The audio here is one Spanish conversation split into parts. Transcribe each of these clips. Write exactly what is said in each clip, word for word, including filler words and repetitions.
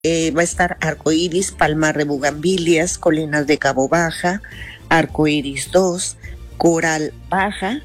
Eh, va a estar Arcoíris, Palmar de Bugambilias, Colinas de Cabo Baja, Arcoíris dos, Coral Baja.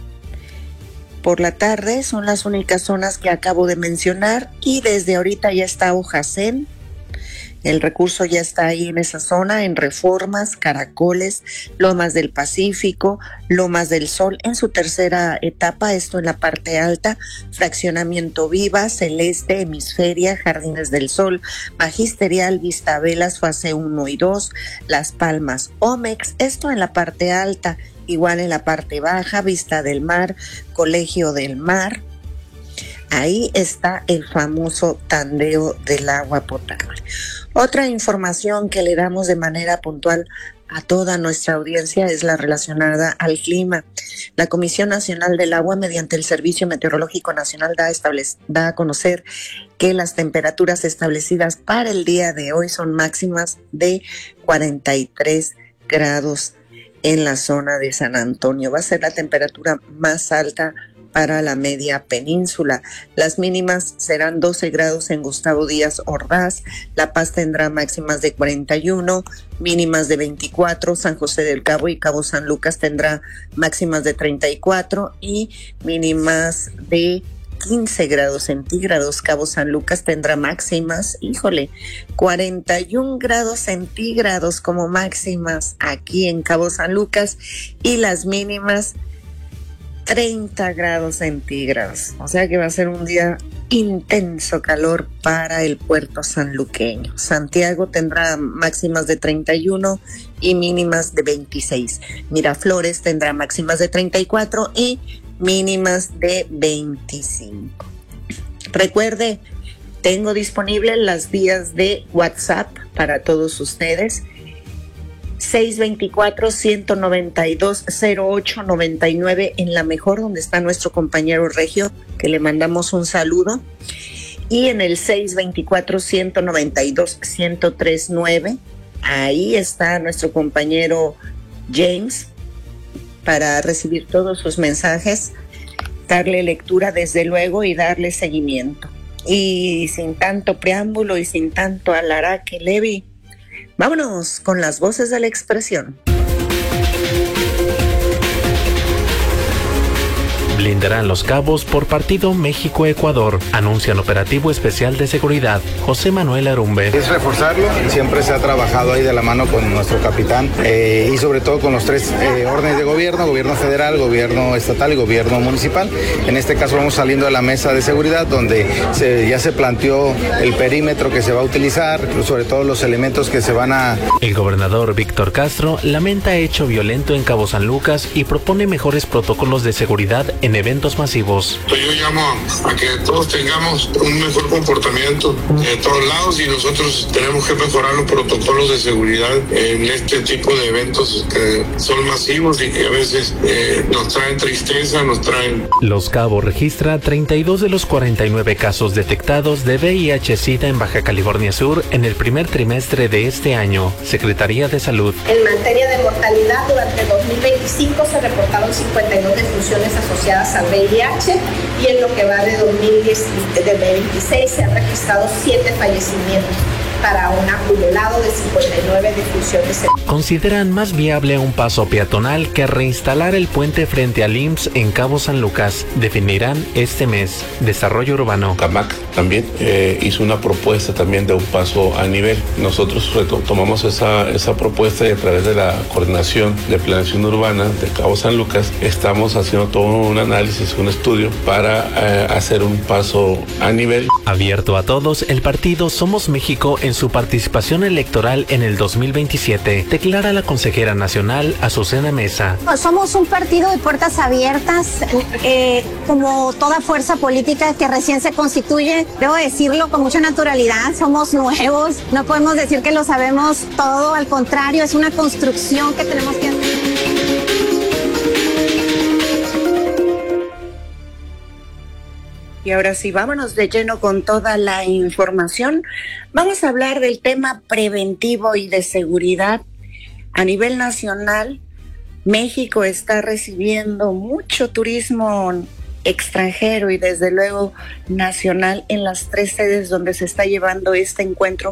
Por la tarde son las únicas zonas que acabo de mencionar y desde ahorita ya está Ojacén. El recurso ya está ahí en esa zona, en Reformas, Caracoles, Lomas del Pacífico, Lomas del Sol, en su tercera etapa, esto en la parte alta, Fraccionamiento Viva, Celeste, Hemisferia, Jardines del Sol, Magisterial, Vistabelas, fase uno y dos, Las Palmas, Omex, esto en la parte alta, igual en la parte baja, Vista del Mar, Colegio del Mar. Ahí está el famoso tandeo del agua potable. Otra información que le damos de manera puntual a toda nuestra audiencia es la relacionada al clima. La Comisión Nacional del Agua, mediante el Servicio Meteorológico Nacional, da, establec- da a conocer que las temperaturas establecidas para el día de hoy son máximas de cuarenta y tres grados en la zona de San Antonio. Va a ser la temperatura más alta para la media península. Las mínimas serán doce grados en Gustavo Díaz Ordaz, La Paz tendrá máximas de cuarenta y uno, mínimas de veinticuatro, San José del Cabo y Cabo San Lucas tendrá máximas de treinta y cuatro y mínimas de quince grados centígrados. Cabo San Lucas tendrá máximas, híjole, cuarenta y un grados centígrados como máximas aquí en Cabo San Lucas y las mínimas treinta grados centígrados, o sea que va a ser un día intenso calor para el puerto sanluqueño. Santiago tendrá máximas de treinta y uno y mínimas de veintiséis. Miraflores tendrá máximas de treinta y cuatro y mínimas de veinticinco. Recuerde, tengo disponibles las vías de WhatsApp para todos ustedes. seis dos cuatro, uno nueve dos, cero ocho nueve nueve en La Mejor, donde está nuestro compañero Regio, que le mandamos un saludo. Y en el seis dos cuatro, uno nueve dos, uno cero tres nueve, ahí está nuestro compañero James para recibir todos sus mensajes, darle lectura desde luego y darle seguimiento. Y sin tanto preámbulo y sin tanto alaraque, Levi, vámonos con las voces de la expresión. Blindarán Los Cabos por partido México-Ecuador. Anuncian operativo especial de seguridad. José Manuel Arumbe. Es reforzarlo. Siempre se ha trabajado ahí de la mano con nuestro capitán eh, y sobre todo con los tres eh, órdenes de gobierno, gobierno federal, gobierno estatal y gobierno municipal. En este caso vamos saliendo de la mesa de seguridad donde se, ya se planteó el perímetro que se va a utilizar, sobre todo los elementos que se van a... El gobernador Víctor Castro lamenta hecho violento en Cabo San Lucas y propone mejores protocolos de seguridad en eventos masivos. Yo llamo a que todos tengamos un mejor comportamiento de todos lados y nosotros tenemos que mejorar los protocolos de seguridad en este tipo de eventos que son masivos y que a veces eh, nos traen tristeza, nos traen... Los Cabos registra treinta y dos de los cuarenta y nueve casos detectados de V I H-Sida en Baja California Sur en el primer trimestre de este año. Secretaría de Salud. En materia de mortalidad, durante dos mil veinticinco se reportaron cincuenta y dos defunciones asociadas al V I H y en lo que va de dos mil veintiséis se han registrado siete fallecimientos para un acumulado de cincuenta y nueve defunciones. Consideran más viable un paso peatonal que reinstalar el puente frente al I M S S en Cabo San Lucas. Definirán este mes. Desarrollo Urbano. CAMAC también eh, hizo una propuesta también de un paso a nivel. Nosotros tomamos esa, esa propuesta y a través de la coordinación de planeación urbana de Cabo San Lucas estamos haciendo todo un análisis, un estudio para eh, hacer un paso a nivel. Abierto a todos, el partido Somos México en su participación electoral en el dos mil veintisiete, declara la consejera nacional Azucena Mesa. Somos un partido de puertas abiertas, eh, como toda fuerza política que recién se constituye, debo decirlo con mucha naturalidad, somos nuevos, no podemos decir que lo sabemos todo, al contrario, es una construcción que tenemos que hacer. Y ahora sí, vámonos de lleno con toda la información. Vamos a hablar del tema preventivo y de seguridad. A nivel nacional, México está recibiendo mucho turismo extranjero y desde luego nacional en las tres sedes donde se está llevando este encuentro